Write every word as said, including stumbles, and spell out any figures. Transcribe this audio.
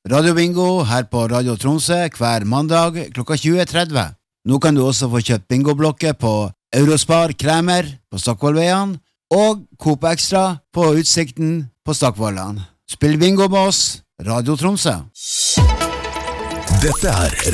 Radio Bingo her på Radio Tromsø hver mandag klokka tjue tretti. Nå kan du også få kjøpt bingoblokker på Eurospar Kremer på Stockvollveien og Coop Extra på Utsikten på Stockvollan. Spill bingo med oss, Radio Tromsø. Dette er